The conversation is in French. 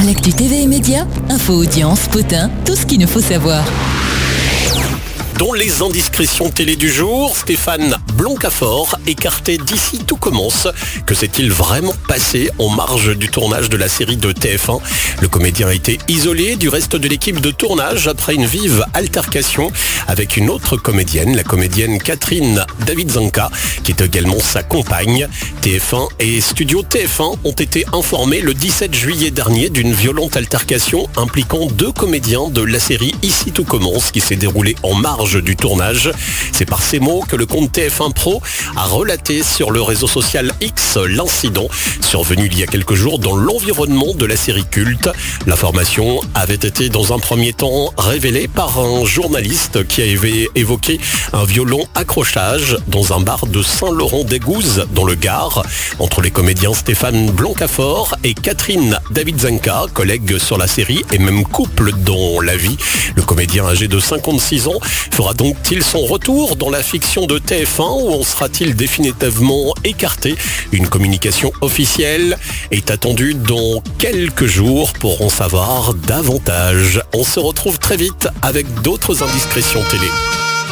L'actu TV et médias, info, audience, potin, tout ce qu'il nous faut savoir. Dans les indiscrétions télé du jour, Stéphane Blancafort, écarté d'ici tout commence. Que s'est-il vraiment passé en marge du tournage de la série de TF1 ? Le comédien a été isolé du reste de l'équipe de tournage après une vive altercation avec une autre comédienne, la comédienne Catherine Davidzanka, qui est également sa compagne. TF1 et Studio TF1 ont été informés le 17 juillet dernier d'une violente altercation impliquant deux comédiens de la série Ici tout commence qui s'est déroulée en marge du tournage. C'est par ces mots que le compte TF1 Pro a relaté sur le réseau social X l'incident survenu il y a quelques jours dans l'environnement de la série culte. L'information avait été dans un premier temps révélée par un journaliste qui avait évoqué un violent accrochage dans un bar de Saint-Laurent-d'Aigouze dans le Gard entre les comédiens Stéphane Blancafort et Catherine Davidzanka, collègues sur la série et même couple dans la vie. Le comédien âgé de 56 ans fera donc-t-il son retour dans la fiction de TF1 ou en sera-t-il définitivement écarté ? Une communication officielle est attendue dans quelques jours pour en savoir davantage. On se retrouve très vite avec d'autres indiscrétions télé.